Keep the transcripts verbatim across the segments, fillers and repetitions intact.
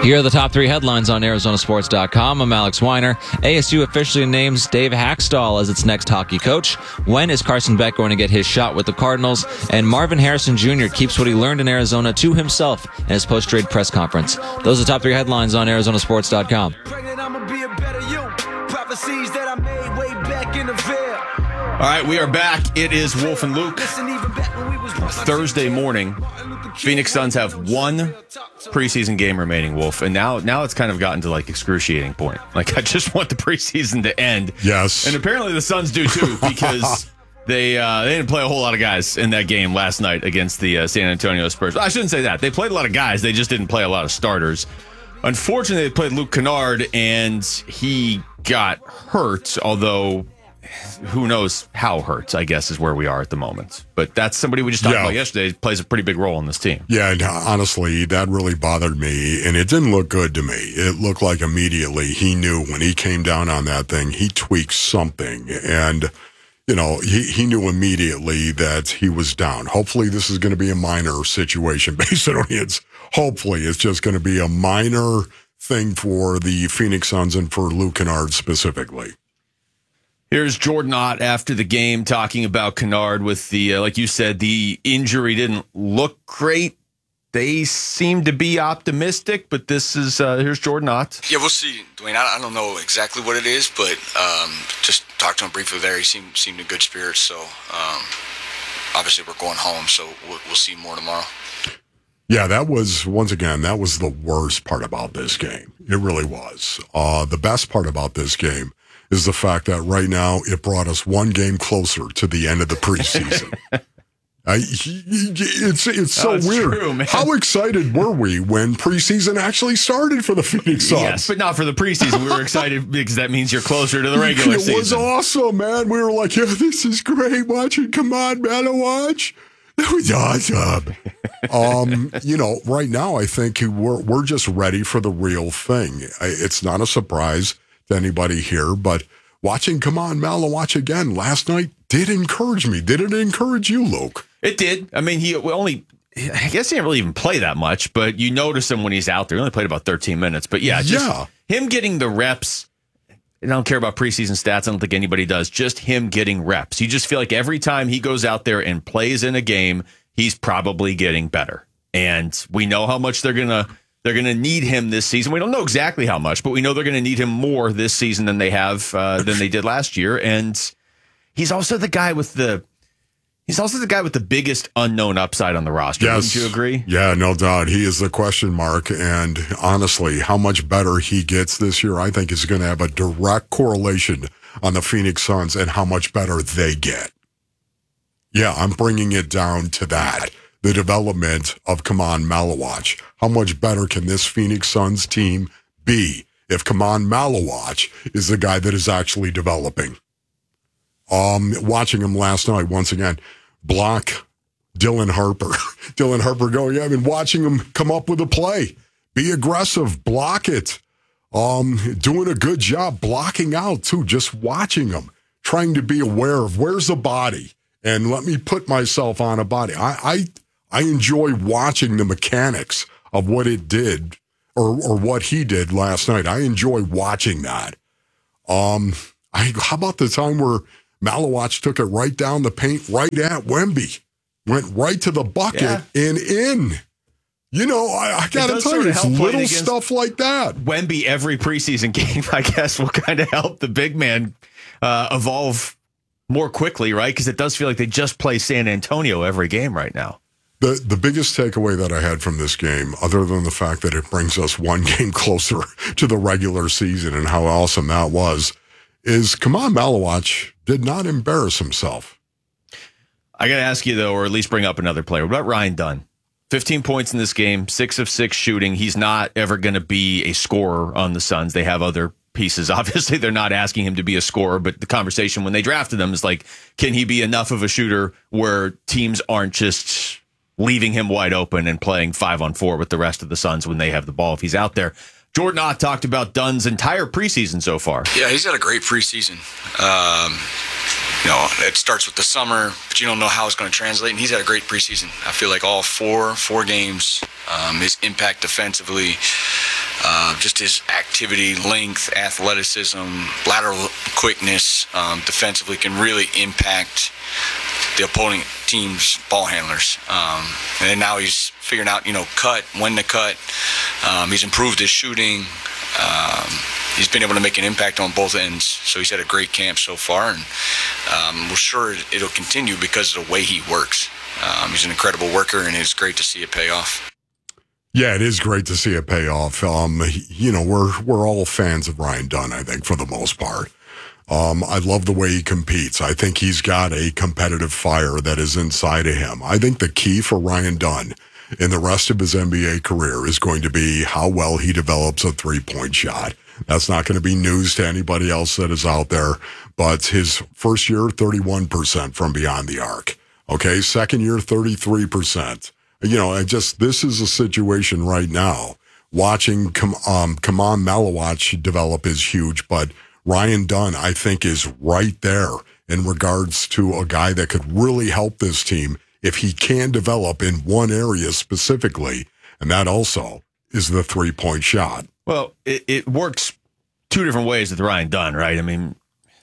Here are the top three headlines on Arizona Sports dot com. I'm Alex Weiner. A S U officially names Dave Hackstall as its next hockey coach. When is Carson Beck going to get his shot with the Cardinals? And Marvin Harrison Junior keeps what he learned in Arizona to himself in his post-trade press conference. Those are the top three headlines on Arizona Sports dot com. All right, we are back. It is Wolf and Luke. Thursday morning. Phoenix Suns have one preseason game remaining, Wolf, and now now it's kind of gotten to like excruciating point. Like I just want the preseason to end. Yes, and apparently the Suns do too because they uh, they didn't play a whole lot of guys in that game last night against the uh, San Antonio Spurs. I shouldn't say that. They played a lot of guys. They just didn't play a lot of starters. Unfortunately, they played Luke Kennard, and he got hurt, although who knows how hurt, I guess, is where we are at the moment. But that's somebody we just talked yeah. about yesterday. Plays a pretty big role in this team. Yeah, and honestly, that really bothered me, and it didn't look good to me. It looked like immediately he knew when he came down on that thing, he tweaked something, and, you know, he, he knew immediately that he was down. Hopefully this is going to be a minor situation based on it's hopefully it's just going to be a minor thing for the Phoenix Suns and for Luke Kennard specifically. Here's Jordan Ott after the game talking about Kennard with the, uh, like you said, the injury didn't look great. They seem to be optimistic, but this is, uh, here's Jordan Ott. Yeah, we'll see, Dwayne. I, I don't know exactly what it is, but um, just talked to him briefly there. He seemed, seemed in good spirits, so um, obviously we're going home, so we'll, we'll see more tomorrow. Yeah, that was, once again, that was the worst part about this game. It really was. Uh, the best part about this game is the fact that right now it brought us one game closer to the end of the preseason. I, it's it's so oh, it's weird. True, man. How excited were we when preseason actually started for the Phoenix Suns? Yes, but not for the preseason. We were excited because that means you're closer to the regular it season. It was awesome, man. We were like, yeah, this is great. Watching, come on, man, watch. That was awesome. um, you know, right now I think we're we're just ready for the real thing. It's not a surprise to anybody here, but watching Come On Malawach again last night did encourage me. Did it encourage you, Luke? It did. I mean, he only, I guess he didn't really even play that much, but you notice him when he's out there. He only played about thirteen minutes, but yeah, just yeah. him getting the reps. I don't care about preseason stats. I don't think anybody does. Just him getting reps. You just feel like every time he goes out there and plays in a game, he's probably getting better. And we know how much they're going to they're going to need him this season. We don't know exactly how much, but we know they're going to need him more this season than they have uh, than they did last year. And he's also the guy with the He's also the guy with the biggest unknown upside on the roster. Yes. Wouldn't you agree? Yeah, no doubt. He is the question mark. And honestly, how much better he gets this year, I think is going to have a direct correlation on the Phoenix Suns and how much better they get. Yeah, I'm bringing it down to that. The development of Kaman Malawach. How much better can this Phoenix Suns team be if Kaman Malawach is the guy that is actually developing? Um, watching him last night, once again, block Dylan Harper. Dylan Harper going, yeah, I've been watching him come up with a play. Be aggressive, block it. Um, doing a good job blocking out, too, just watching him, trying to be aware of where's the body, and let me put myself on a body. I I, I enjoy watching the mechanics of what it did, or or what he did last night. I enjoy watching that. Um, I how about the time where Malawach took it right down the paint, right at Wemby. Went right to the bucket yeah. and in. You know, I, I got to tell you, it's little stuff like that. Wemby every preseason game, I guess, will kind of help the big man uh, evolve more quickly, right? Because it does feel like they just play San Antonio every game right now. The the biggest takeaway that I had from this game, other than the fact that it brings us one game closer to the regular season and how awesome that was, is Kaman Malawach did not embarrass himself. I got to ask you, though, or at least bring up another player. What about Ryan Dunn? fifteen points in this game, six of six shooting. He's not ever going to be a scorer on the Suns. They have other pieces. Obviously, they're not asking him to be a scorer, but the conversation when they drafted him is like, can he be enough of a shooter where teams aren't just leaving him wide open and playing five on four with the rest of the Suns when they have the ball if he's out there? Jordan Ott talked about Dunn's entire preseason so far. Yeah, he's had a great preseason. Um, you know, it starts with the summer, but you don't know how it's going to translate. And he's had a great preseason. I feel like all four four games, um, his impact defensively, Uh, just his activity, length, athleticism, lateral quickness, um, defensively can really impact the opposing team's ball handlers. Um, and then now he's figuring out, you know, cut, when to cut. Um, he's improved his shooting. Um, he's been able to make an impact on both ends. So he's had a great camp so far, and um, we're sure it'll continue because of the way he works. Um, he's an incredible worker, and it's great to see it pay off. Yeah, it is great to see it pay off. Um, you know, we're we're all fans of Ryan Dunn, I think, for the most part. Um, I love the way he competes. I think he's got a competitive fire that is inside of him. I think the key for Ryan Dunn in the rest of his N B A career is going to be how well he develops a three-point shot. That's not going to be news to anybody else that is out there, but his first year, thirty-one percent from beyond the arc. Okay, second year, thirty-three percent. You know, I just, this is a situation right now. Watching Kam- um, Kaman Malawach develop is huge, but Ryan Dunn, I think, is right there in regards to a guy that could really help this team if he can develop in one area specifically, and that also is the three-point shot. Well, it, it works two different ways with Ryan Dunn, right? I mean,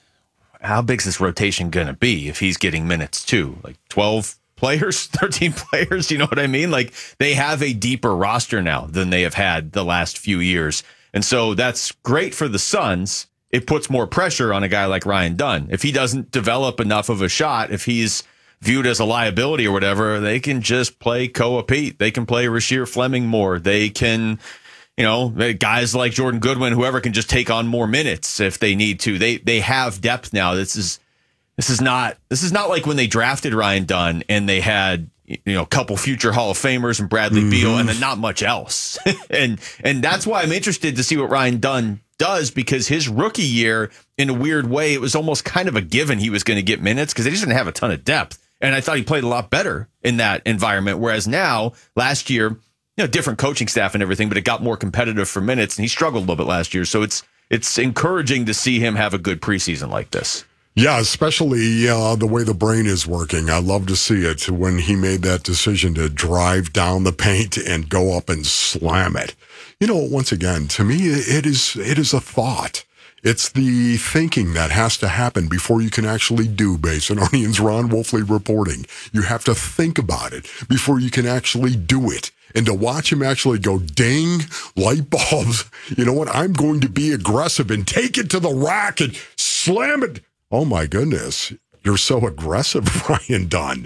how big's this rotation going to be if he's getting minutes too? Like twelve players, thirteen players, you know what I mean? Like, they have a deeper roster now than they have had the last few years. And so that's great for the Suns. It puts more pressure on a guy like Ryan Dunn. If he doesn't develop enough of a shot, if he's viewed as a liability or whatever, they can just play Koa Pete. They can play Rasheer Fleming more. They can, you know, guys like Jordan Goodwin, whoever can just take on more minutes if they need to. They they have depth now. This is this is not this is not like when they drafted Ryan Dunn and they had, you know, a couple future Hall of Famers and Bradley mm-hmm. Beal and then not much else. and and that's why I'm interested to see what Ryan Dunn does, because his rookie year, in a weird way, it was almost kind of a given he was going to get minutes because they just didn't have a ton of depth. And I thought he played a lot better in that environment. Whereas now, last year, you know, different coaching staff and everything, but it got more competitive for minutes, and he struggled a little bit last year. So it's it's encouraging to see him have a good preseason like this. Yeah, especially uh, the way the brain is working. I love to see it when he made that decision to drive down the paint and go up and slam it. You know, once again, to me, it is it is a thought. It's the thinking that has to happen before you can actually do. Basinonian's Ron Wolfley reporting. You have to think about it before you can actually do it. And to watch him actually go, ding, light bulbs, you know what, I'm going to be aggressive and take it to the rack and slam it. Oh, my goodness. You're so aggressive, Ryan Dunn.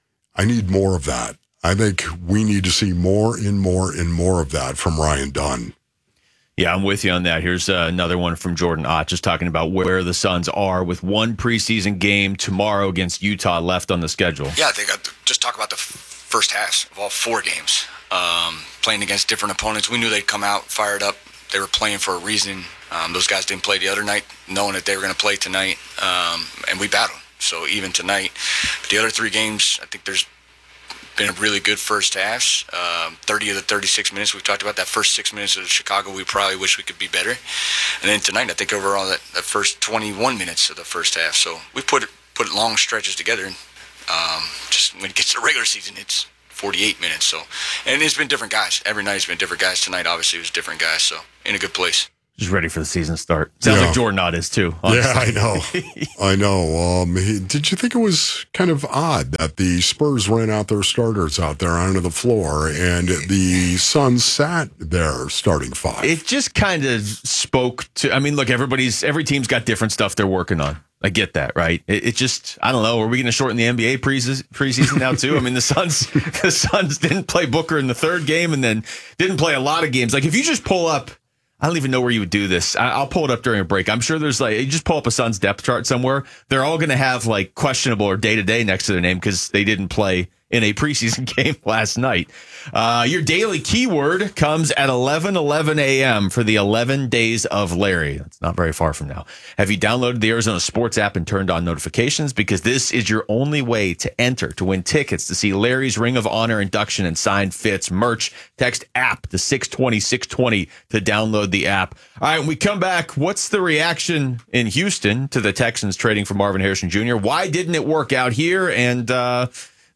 I need more of that. I think we need to see more and more and more of that from Ryan Dunn. Yeah, I'm with you on that. Here's uh, another one from Jordan Ott, just talking about where the Suns are with one preseason game tomorrow against Utah left on the schedule. Yeah, I think I'd just talk about the f- first halves of all four games. Um, playing against different opponents. We knew they'd come out fired up. They were playing for a reason. Um, those guys didn't play the other night, knowing that they were going to play tonight, um, and we battled. So even tonight, but the other three games, I think there's been a really good first halves. Um, thirty of the thirty-six minutes we've talked about. That first six minutes of Chicago, we probably wish we could be better. And then tonight, I think overall that, that first twenty-one minutes of the first half. So we put put long stretches together. Um, just when it gets to the regular season, it's forty-eight minutes. So, and it's been different guys. Every night it's been different guys. Tonight, obviously, it was different guys. So in a good place. Just ready for the season start. Sounds yeah. like Jordan Ott is too. Honestly. Yeah, I know. I know. Um, he, did you think it was kind of odd that the Spurs ran out their starters out there onto the floor and the Suns sat there starting five? It just kind of spoke to, I mean, look, everybody's, every team's got different stuff they're working on. I get that, right? It, it just, I don't know. Are we going to shorten the N B A preseason, preseason now too? I mean, the Suns, the Suns didn't play Booker in the third game and then didn't play a lot of games. Like if you just pull up, I don't even know where you would do this. I'll pull it up during a break. I'm sure there's like, you just pull up a Suns depth chart somewhere. They're all going to have like questionable or day to day next to their name because they didn't play in a preseason game last night. Uh, your daily keyword comes at eleven eleven a.m. for the eleven days of Larry. That's not very far from now. Have you downloaded the Arizona Sports app and turned on notifications? Because this is your only way to enter to win tickets to see Larry's Ring of Honor induction and signed Fits merch. Text app to six twenty six twenty to download the app. All right, when we come back, what's the reaction in Houston to the Texans trading for Marvin Harrison Junior? Why didn't it work out here? And, uh,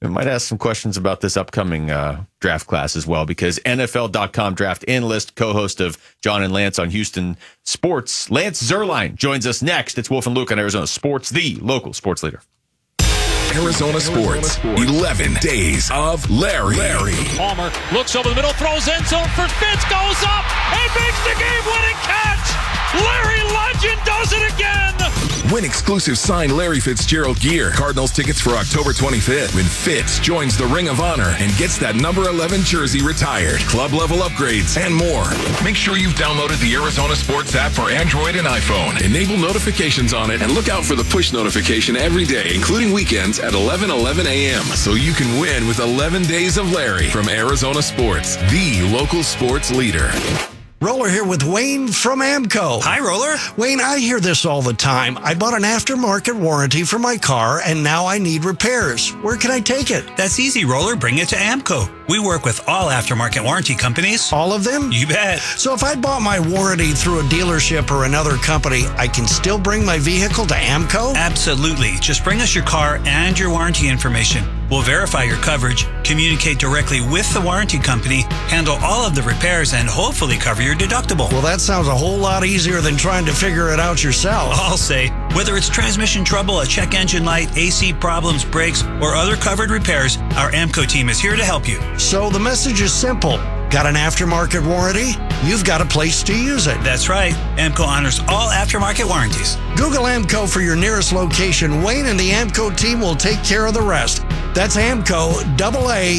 We might ask some questions about this upcoming uh, draft class as well, because N F L dot com draft analyst, co-host of John and Lance on Houston Sports, Lance Zierlein, joins us next. It's Wolf and Luke on Arizona Sports, the local sports leader. Arizona Sports, eleven days of Larry. Larry. Palmer looks over the middle, throws end zone for Fitz, goes up, and makes the game-winning catch. Larry Legend does it again. Win exclusive signed Larry Fitzgerald gear. Cardinals tickets for October twenty-fifth when Fitz joins the Ring of Honor and gets that number eleven jersey retired. Club level upgrades and more. Make sure you've downloaded the Arizona Sports app for Android and iPhone. Enable notifications on it and look out for the push notification every day, including weekends at eleven eleven a.m. so you can win with eleven days of Larry from Arizona Sports, the local sports leader. Roller here with Wayne from AMCO. Hi, Roller. Wayne, I hear this all the time. I bought an aftermarket warranty for my car, and now I need repairs. Where can I take it? That's easy, Roller. Bring it to AMCO. We work with all aftermarket warranty companies. All of them? You bet. So if I bought my warranty through a dealership or another company, I can still bring my vehicle to AMCO? Absolutely. Just bring us your car and your warranty information. We'll verify your coverage, communicate directly with the warranty company, handle all of the repairs, and hopefully cover your deductible. Well, that sounds a whole lot easier than trying to figure it out yourself. I'll say, whether it's transmission trouble, a check engine light, A C problems, brakes, or other covered repairs, our AMCO team is here to help you. So the message is simple. Got an aftermarket warranty? You've got a place to use it. That's right. AMCO honors all aftermarket warranties. Google AMCO for your nearest location. Wayne and the AMCO team will take care of the rest. That's AMCO, double A,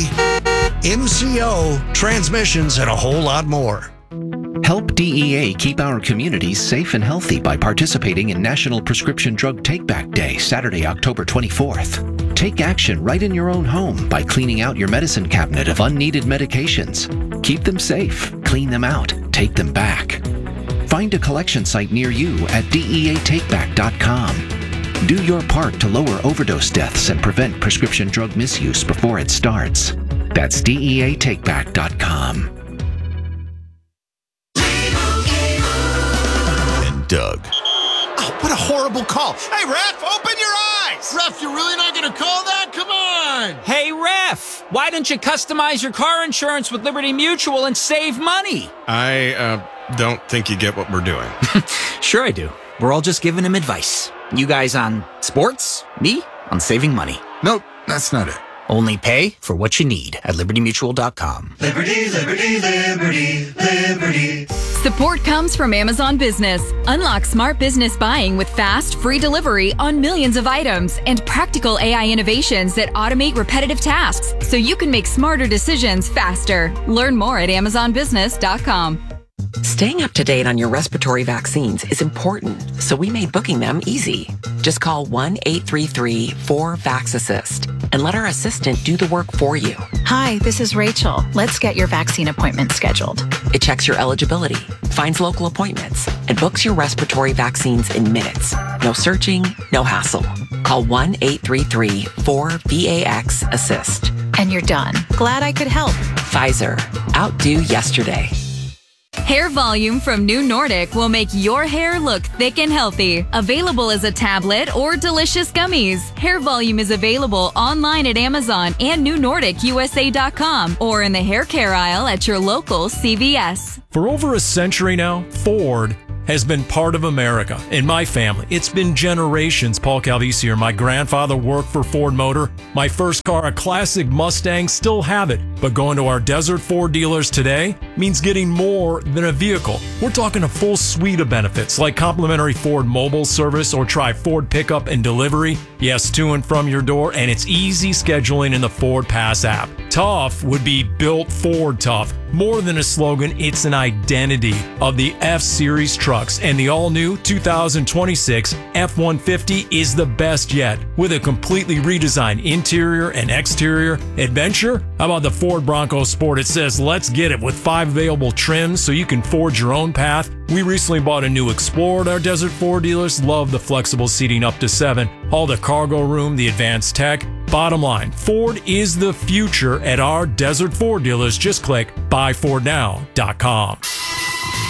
M C O, transmissions, and a whole lot more. Help D E A keep our communities safe and healthy by participating in National Prescription Drug Take-Back Day, Saturday, October twenty-fourth. Take action right in your own home by cleaning out your medicine cabinet of unneeded medications. Keep them safe, clean them out, take them back. Find a collection site near you at D E A take back dot com. Do your part to lower overdose deaths and prevent prescription drug misuse before it starts. That's D E A take back dot com. And Doug. Oh, what a horrible call. Hey, ref, open your eyes. Ref, you're really not going to call that? Come on. Hey, ref, why don't you customize your car insurance with Liberty Mutual and save money? I uh, don't think you get what we're doing. Sure I do. We're all just giving him advice. You guys on sports, me on saving money. Nope, that's not it. Only pay for what you need at liberty mutual dot com. Liberty, liberty, liberty, liberty. Support comes from Amazon Business. Unlock smart business buying with fast, free delivery on millions of items and practical A I innovations that automate repetitive tasks so you can make smarter decisions faster. Learn more at amazon business dot com. Staying up to date on your respiratory vaccines is important, so we made booking them easy. Just call one eight three three four VAX-ASSIST and let our assistant do the work for you. Hi, this is Rachel. Let's get your vaccine appointment scheduled. It checks your eligibility, finds local appointments, and books your respiratory vaccines in minutes. No searching, no hassle. Call one eight three three four VAX-ASSIST. And you're done. Glad I could help. Pfizer. Outdo yesterday. Hair Volume from New Nordic will make your hair look thick and healthy. Available as a tablet or delicious gummies. Hair Volume is available online at Amazon and new nordic U S A dot com or in the hair care aisle at your local C V S. For over a century now, Ford has been part of America. In my family, it's been generations. Paul Calvisi here. My grandfather worked for Ford Motor. My first car, a classic Mustang, still have it. But going to our Desert Ford dealers today means getting more than a vehicle. We're talking a full suite of benefits like complimentary Ford mobile service or try Ford pickup and delivery. Yes, to and from your door, and it's easy scheduling in the Ford Pass app. Tough would be built Ford tough. More than a slogan, it's an identity of the F-Series trucks, and the all-new two thousand twenty-six F one fifty is the best yet. With a completely redesigned interior and exterior adventure, how about the Ford Bronco Sport? It says, let's get it, with five available trims so you can forge your own path. We recently bought a new Explorer at our Desert Ford dealers. Love the flexible seating up to seven, all the cargo room, the advanced tech. Bottom line, Ford is the future at our Desert Ford dealers. Just click buy ford now dot com.